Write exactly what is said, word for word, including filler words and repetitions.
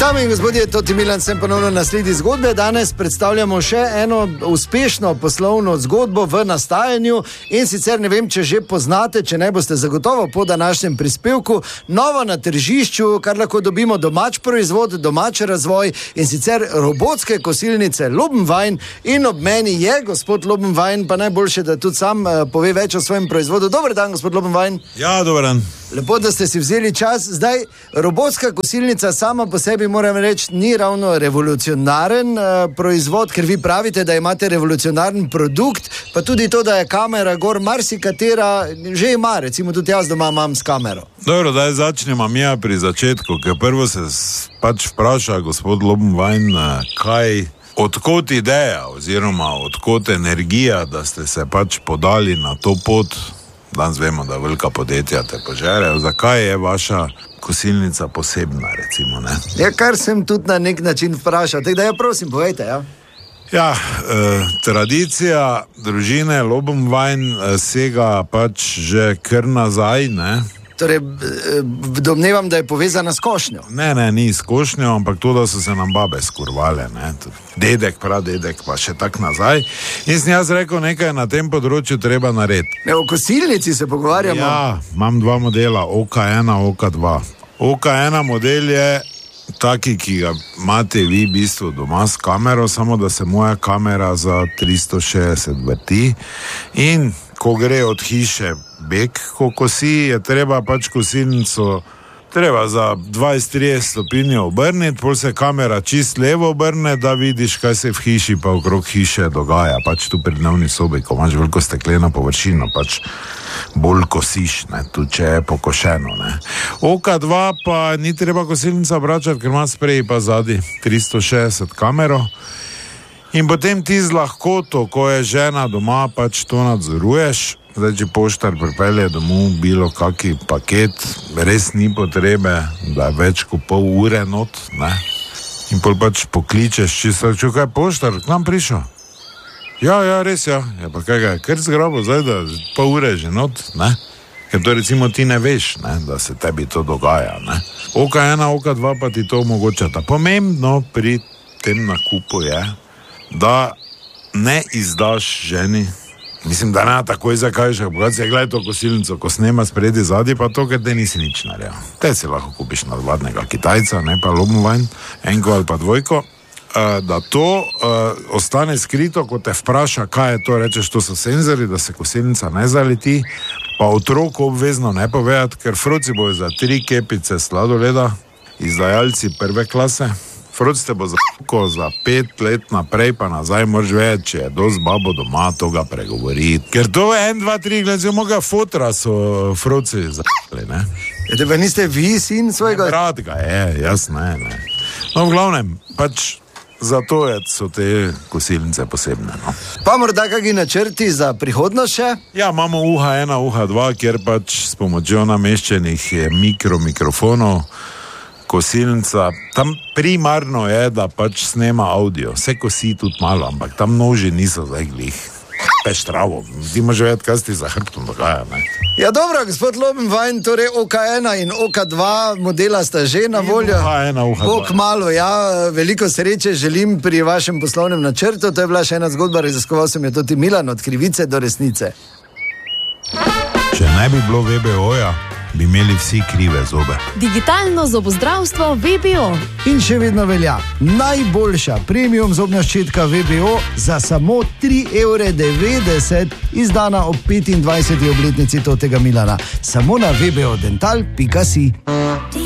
Dame in gospodje, Toti Milan, sem ponovno na sledi zgodbe. Danes predstavljamo še eno uspešno poslovno zgodbo v nastajanju in sicer ne vem, če že poznate, če ne boste zagotovo po današnjem prispevku, novo na tržišču, kar lahko dobimo domač proizvod, domač razvoj in sicer robotske kosilnice Lobenwein in ob meni je gospod Lobenwein, pa najboljše, da tudi sam uh, pove več o svojem proizvodu. Dober dan, gospod Lobenwein. Ja, dober dan. Lepo, da ste si vzeli čas. Zdaj, robotska kosilnica sama po sebi, moram reči, ni ravno revolucionaren uh, proizvod, ker vi pravite, da imate revolucionaren produkt, pa tudi to, da je kamera gor, marsikatera že ima, recimo tudi jaz doma imam s kamero. Dobro, daj začnemo mi pri začetku, ker prvo se pač vpraša gospod Lobenwein, kaj, odkot ideja oziroma odkot energija, da ste se pač podali na to pot. Danes vemo, da velika podjetja te požerejo. Zakaj je vaša kosilnica posebna, recimo, ne? Ja, kar sem tudi na nek način vprašal. Tako da ja, prosim, povejte, ja. Ja, eh, tradicija družine Lobenwein eh, sega pač že kar nazaj, ne? Torej, domnevam, da je povezana s košnjo. Ne, ne, ni s košnjo, ampak to, da so se nam babe skurvale, ne? Dedek, pradedek, pa še tak nazaj. In sem jaz rekel, nekaj na tem področju treba narediti. Ne, o kosilnici se pogovarjamo. Ja, imam dva modela, O K ena, O K dva. O K ena model je taki, ki ga imate vi v bistvu doma s kamero, samo da se moja kamera za tristo šestdeset vrti in ko gre od hiše bek, ko kosi, je treba pač kosilnico treba za dvajset trideset stopinj obrniti, pol se kamera čist levo obrne, da vidiš, kaj se v hiši pa okrog hiše dogaja. Pač tu pri dnevni sobi, ko imaš veliko stekleno površino, pač bolj kosiš, ne, tu če je pokošeno, ne. O K dva pa ni treba kosilnica obračati, ker ima sprej pa zadi tristo šestdeset kamero. In potem ti z lahkoto, ko je žena doma, pač to nadzoruješ. Zdaj, če poštar pripelje domov bilo kaki paket, res ni potrebe, da je več kot pol ure not, ne. In pol pač pokličeš, če se ču, kaj poštar, k nam prišel. Ja, ja, res ja. Ja, pa kaj ga je, kar zgrabo, zdaj, da pol ure že not, ne. Ker to recimo ti ne veš, ne, da se tebi to dogaja, ne. O K ena, O K dva pa ti to omogočata. Pomembno pri tem nakupu je, da ne izdaš ženi, mislim, da ne takoj zakajš, bogati se, gledaj to kosilnico, ko snema spredi zadi, pa to, ker te nisi nič naredil. Te si lahko kupiš navadnega Kitajca, ne pa Lobenwein, enko ali pa dvojko, da to uh, ostane skrito, ko te vpraša, kaj je to, rečeš, to so senzori, da se kosilnica ne zaleti, pa otroku obvezno ne povedati, ker froci bojo za tri kepice sladoleda, izdajalci prve klase, froci te bo za, za pet let naprej pa nazaj, moraš vedeti, če je dosti babo doma, to ga pregovoriti. Ker to je en, dva, tri, gledaj, moga fotra so froci za***li, ne. Je te pa niste vi sin svojega? Ne, brat ga je, jaz ne, ne. No, v glavnem, pač zato je, so te kosilnice posebne, no. Pa morda kakšni načrti za prihodnost še? Ja, imamo U H ena, U H dva, kjer pač s pomočjo nameščenih mikromikrofonov kosilnica, tam primarno je, da pač snema audio, vse kosi tudi malo, ampak tam noži niso zdaj glih peštravo, ti moraš vedeti, kaj ti za hrbtom dogaja, ne. Ja, dobro, gospod Lobenwein, torej O K ena in O K dva modela sta že na voljo. U H ena, U H dva. Bog malo, ja, veliko sreče želim pri vašem poslovnem načrtu, to je bila še ena zgodba, raziskoval sem jo Toti Milan, od krivice do resnice. Če ne bi bilo V B O-ja, bi imeli vsi krive zobe. Digitalno zobozdravstvo V B O. In še vedno velja, najboljša premium zobna ščetka V B O za samo tri evre devetdeset, izdana ob petindvajseti obletnici Totega Milana. Samo na v b o dental pika si.